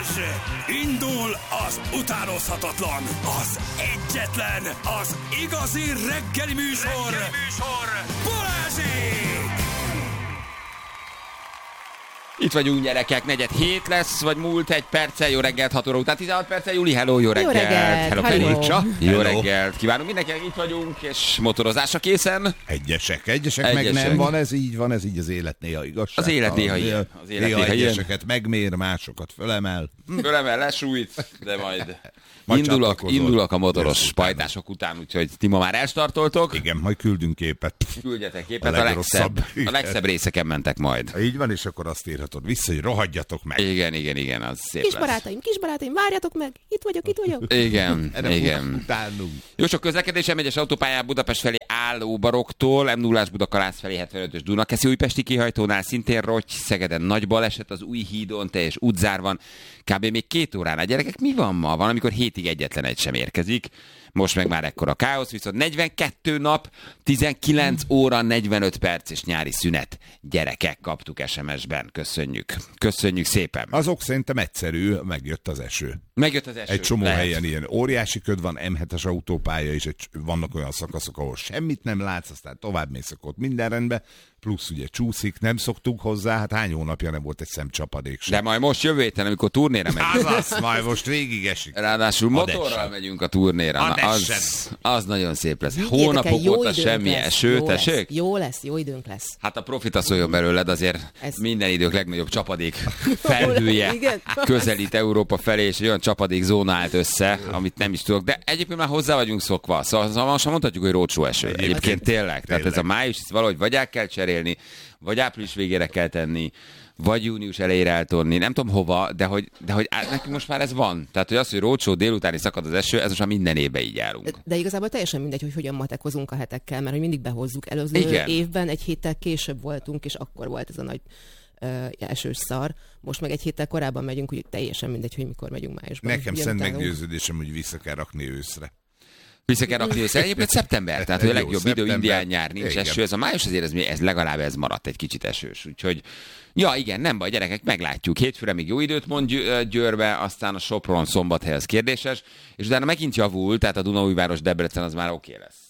Indul az utánozhatatlan, az egyetlen, az igazi reggeli műsor, Balázsék! Itt vagyunk, gyerekek, 4:07 lesz, vagy múlt egy perccel, jó reggelt, 6 óra után 16 perccel, Juli, hello, jó reggelt. Hello, Felicia. Jó Hello. reggelt. Kívánunk mindenkinek, itt vagyunk, és motorozásra készen. Egyesek meg nem, van ez így az élet néha igazság. Az élet néha ilyen. Az élet néha ilyen. Egyeseket megmér, másokat fölemel. Fölemel, lesújt, de majd csatlakozol. indulok a motoros pajtások után, úgyhogy ti ma már elstartoltok. Igen, majd küldünk képet. Küldjetek képet, A a legrosszabb. legszebb részeken mentek majd. Így van, és akkor azt írhatod vissza, hogy rohadjatok meg. Igen, az szép Kis lesz. barátaim, várjatok meg! Itt vagyok. Igen. Utánunk. Jó sok közlekedés, M1-es autópályán Budapest felé álló baroktól, M0-ás Budakalász felé 75-ös Dunakeszi újpesti kihajtónál szintén rotty, Szegeden nagy baleset, az új hídon teljes útzár van, kb. Még 2 óránál. Gyerekek, mi van ma? Van, amikor hétig egyetlen egy sem érkezik. Most meg már ekkora káosz, viszont 42 nap, 19 óra, 45 perc és nyári szünet. Gyerekek, kaptuk SMS-ben. Köszönjük szépen. Azok szerintem egyszerű, megjött az eső. Megjött az eső. Egy csomó Lehet. helyen ilyen óriási köd van, M7-es autópálya, és vannak olyan szakaszok, ahol semmit nem látsz, aztán tovább mész, akkor ott minden rendben, plusz ugye csúszik, nem szoktunk hozzá, hát hány hónapja nem volt egy szemcsapadék sem. De majd most jövő héten, amikor turnéra megyünk. Azaz, majd most végig esik. Ráadásul motorral megyünk a turnéra. Na, az nagyon szép lesz. Hónapok óta semmi eső, tessék? Jó időnk lesz. Hát a profita szóljon belőled, azért minden idők legnagyobb csapadék felhője Igen. közelít Európa felé, és egy olyan csapadék zóna állt össze, amit nem is tudok. De egyébként már hozzá vagyunk szokva. Szóval most mondhatjuk, hogy rócsó eső. Egyébként tényleg. Tehát ez a május, ezt valahogy vagy el kell cserélni, vagy április végére kell tenni, vagy június elejére eltolni, nem tudom hova, de hogy nekünk most már ez van. Tehát, hogy az, hogy rócsó délutáni szakad az eső, ez most már minden évben így járunk. De igazából teljesen mindegy, hogy hogyan matekozunk a hetekkel, mert hogy mindig behozzuk. Előző évben egy héttel később voltunk, és akkor volt ez a nagy esős szar. Most meg egy héttel korábban megyünk, úgyhogy teljesen mindegy, hogy mikor megyünk májusban. Nekem szent meggyőződésem, hogy vissza kell rakni őszre. Vissza kell rakni össze. Egyébként szeptember, tehát hogy a legjobb idő, indián nyár, nincs igen. eső. Ez a május azért ez legalább ez maradt egy kicsit esős. Úgyhogy, ja igen, nem baj, gyerekek, meglátjuk. Hétfőre még jó időt mond Győrbe, aztán a Sopron Szombathely az kérdéses, és utána megint javul, tehát a Dunaújváros Debrecen az már oké lesz.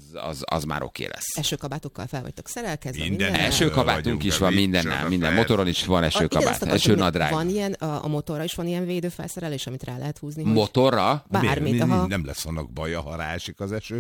Az már oké lesz. Esőkabátokkal fel vagytok szerelkezve. Minden esőkabátunk is van minden motoron is van esőkabát, esőnadrág. Van ilyen, a motorra is van ilyen védőfelszerelés, amit rá lehet húzni? Motorra? Bármit, Nem lesz annak baja, ha ráesik az eső?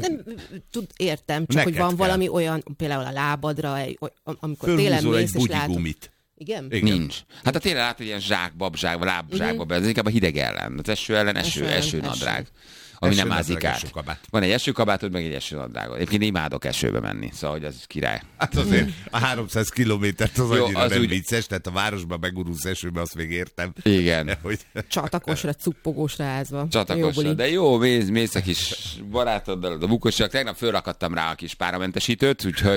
Értem, csak hogy van valami olyan, például a lábadra, amikor télen mész és látod. Igen? Nincs. Hát a télen látod ilyen zsákbab, lábzsákbab, ez inkább a hideg ellen. Az eső ellen esőnadrág. Ami nem ázik át. Van egy esőkabátod, meg egy esőnadrágod. Egyébként imádok esőbe menni, szóval hogy az király. Hát azért a 300 kilométert az annyira nem vicces, tehát a városban megurulsz esőbe, azt még értem. Igen. Csatakosra, cuppogósra ázva. Csatakosra, de jó, mész a kis barátoddal, a bukosság. Tegnap fölrakadtam rá a kis páramentesítőt, úgyhogy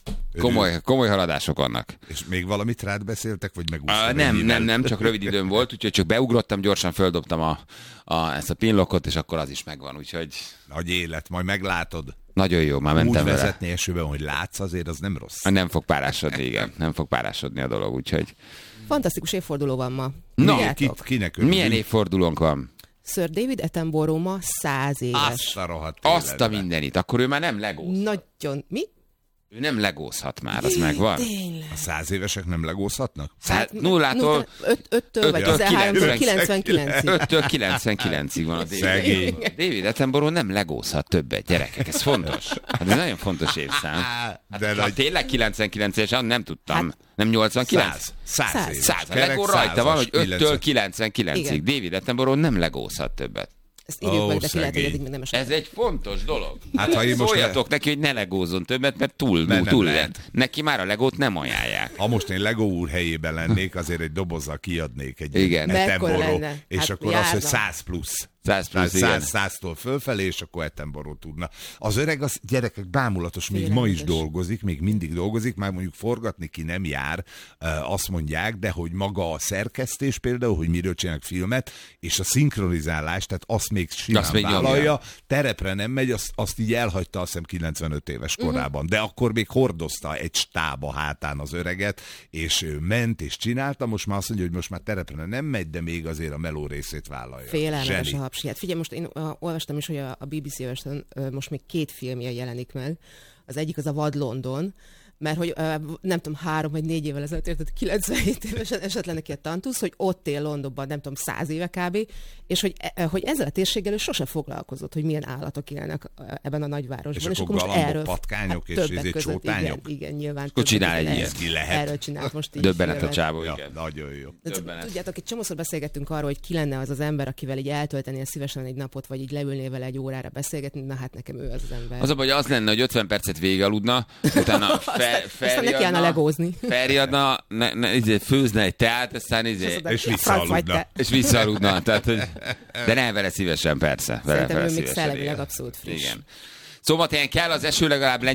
komoly haladások vannak. És még valamit rád beszéltek, vagy megúsztad? Nem, csak rövid időm volt, úgyhogy csak beugrottam, gyorsan földobtam ezt a pinlockot, és akkor az is megvan, úgyhogy... Nagy élet, majd meglátod. Nagyon jó, már mentem úgy vele. vezetni esőben, hogy látsz, azért az nem rossz. Nem fog párásodni, igen. Nem fog párásodni a dolog, úgyhogy... Fantasztikus évforduló van ma. Na, kinek milyen évfordulónk van? Sir David Attenborough ma 100 éves. Azt a rohadt Azt a mindenit. Akkor ő már nem legózhat. Nagyon... Mi? Ő nem legózhat már, az megvan. Tényleg. A 100 évesek nem legózhatnak? Hát nullától... 5-től vagy 13-től 99-ig. 5-től 99-ig van a Szegény. David Attenborough nem legózhat többet, gyerekek, ez fontos. Hát ez nagyon fontos évszám. Hát tényleg 99-es, nem tudtam. Nem 89? 100 éves. 100. A legó rajta van, hogy 5-től 99-ig. David Attenborough nem legózhat többet. Ezt írjuk meg, de ki lehet, hogy eddig még nem Ez egy fontos dolog. Hát, ha én most szóljatok neki, hogy ne legózzon többet, mert túl lehet. Neki már a legót nem ajánlják. Ha most én Legó úr helyében lennék, azért egy dobozzal kiadnék egy Igen. Attenborough, és hát akkor járna. az, hogy 100 plusz. 100-tól fölfelé, és akkor Attenborough tudna. Az öreg, az gyerekek bámulatos, még ma is dolgozik, még mindig dolgozik, már mondjuk forgatni ki nem jár, azt mondják, de hogy maga a szerkesztés például, hogy miről csinálnak filmet, és a szinkronizálás, tehát azt még simán vállalja, terepre nem megy, azt így elhagyta, azt hiszem 95 éves korában, de akkor még hordozta egy stáb a hátán az öreget, és ő ment és csinálta, most már azt mondja, hogy most már terepre nem megy, de még azért a meló részét vállalja. Félelmetes a hapsi. Hát figyelj, most én olvastam is, hogy a BBC most még 2 filmje jelenik meg. Az egyik az a Vad London, mert hogy nem tudom, 3 vagy 4 évvel ezelőtt értett, 97 évesen esett le neki a tantusz, hogy ott él Londonban, nem tudom, 100 éve kb. És hogy ezzel a térséggel ő sose foglalkozott, hogy milyen állatok élnek ebben a nagyvárosban. És akkor most erről patkányok és csótányok. Igen, nyilván. Akkor csinál egy ilyen. Erről csinált most így. Döbbenet a csávó, igen. Nagyon jó. Tudjátok, egy csomószor beszélgettünk arról, hogy ki lenne az ember, akivel így eltöltenél szívesen egy napot, vagy így leülnél vele egy órára beszélgetni, na hát nekem ő az ember. Az a baj, az lenne, hogy 50 percet végigaludna, utána felriadna, főzne egy teát, aztán és visszaaludna. Tehát, hogy... De ne vele szívesen, persze. Szerintem ő még szellemileg abszolút friss. Igen. Szombathelyen kell az eső legalább